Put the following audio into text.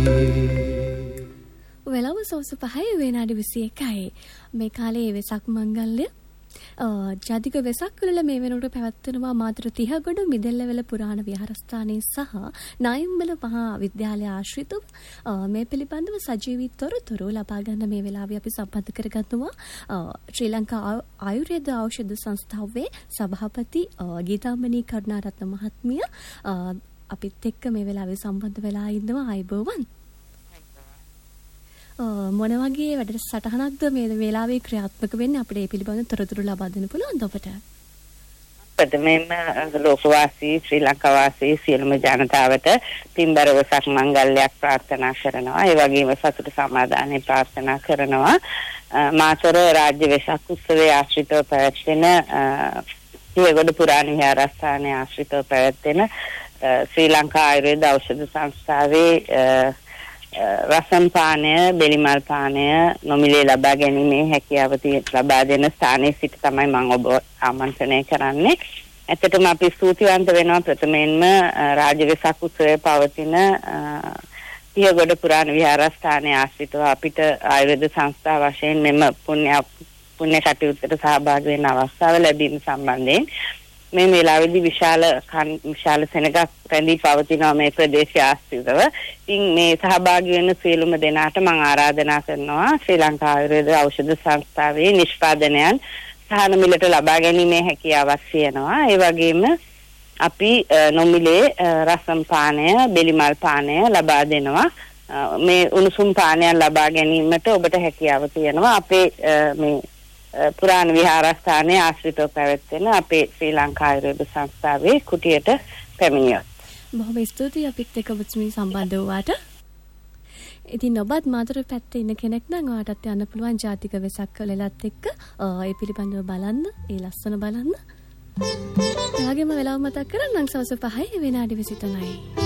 වෙලාව සවස් 5 විනාඩි 21යි. මේ කාලේ වෙසක් මංගල්‍ය ජාතික වෙසක් වල මේ වෙනකොට පැවැත්වෙනවා මාතර 30ගොඩ මිදෙල්ලවල පුරාණ විහාරස්ථානයේ සහ නායම්බල මහා විද්‍යාලය ආශ්‍රිතව මේ පිළිබඳව සජීවී තොරතුරු ලබා ගන්න මේ වෙලාවේ අපි සම්බන්ධ කරගන්නවා ශ්‍රී ලංකා ආයුර්වේද ඖෂධ සංස්ථාවේ සභාපති ගීතාමණී කරුණාරත්න මහත්මිය අපිත් එක්ක මේ වෙලාවේ සම්බන්ධ වෙලා ඉන්නවා. ආයුබෝවන්. මොන වගේ වැඩසටහනක්ද මේ වෙලාවේ ක්‍රියාත්මක වෙන්නේ අපිට මේ පිළිබඳව තොරතුරු ලබා දෙන්න පුළුවන්ද ඔබට? ප්‍රථමයෙන්ම ලෝකවාසී ශ්‍රී ලංකාවාසී සියලුම ජනතාවට පින්බර වෙසක් මංගල්‍යයක් ප්‍රාර්ථනා කරනවා. ඒ වගේම සතුට සමාදානයේ ප්‍රාර්ථනා කරනවා. මාතර රාජ්‍ය වෙසක් උත්සවයේ ආශ්‍රිතව පැවැත්වෙන සියගොඩ පුරාණ විහාරස්ථානයේ ආශ්‍රිතව පැවැත්වෙන ශ්‍රී ලංකා ආයුර්වේද ඖෂධ සංස්ථාවේ රසම් පානය, බෙලිමල් පානය නොමිලේ ලබා ගැනීමේ හැකියාව ලබා දෙන ස්ථානයේ සිට තමයි මම ඔබ ආමන්ත්‍රණය කරන්නේ. ඇත්තටම අපි ස්තුතිවන්ත වෙනවා ප්‍රථමයෙන්ම රාජවෙසක් උත්සවයේ පවතින පියගොඩ පුරාණ විහාරස්ථානයේ ආශ්‍රිතව අපිට ආයුර්වේද සංස්ථාව වශයෙන් මෙම පුණ්‍ය කටයුත්තට සහභාගී වෙන්න අවස්ථාව ලැබීම සම්බන්ධයෙන් මේ වෙලාවේදී විශාල සෙනගක් රැඳී පවතිනවා මේ ප්‍රදේශය ආශ්‍රිතව. ඉතින් මේ සහභාගී වෙන සියලුම දෙනාට මම ආරාධනා කරනවා ශ්‍රී ලංකා ආයුර්වේද ඖෂධ සංස්ථාවේ නිෂ්පාදනයන් සහන මිලට ලබා ගැනීමේ හැකියාවක් තියෙනවා. ඒ වගේම අපි නොමිලේ රසම් පානය, බෙලිමල් පානය ලබා දෙනවා. මේ උණුසුම් පානයන් ලබා ගැනීමට ඔබට හැකියාව තියෙනවා. අපේ මේ පුරාණ විහාරස්ථානයේ ආශ්‍රිතව පැවැත්වෙන අපේ ශ්‍රී ලංකා ආයුර්වේද සංස්ථාවේ කුටියට පැමිණියොත්. බොහොම ස්තුතියි අපිත් එක්ක ඔබතුමී සම්බන්ධ වුණාට. ඉතින් ඔබත් මාතර පැත්තේ ඉන්න කෙනෙක් නම් ඔයාටත් යන්න පුළුවන් ජාතික වෙසක් වලලත් එක්ක ඒ පිළිබඳව බලන්න, ඒ ලස්සන බලන්න. එයාගේම වෙලාව මතක් කරන්නම් සවස් 5 විනාඩි 23යි.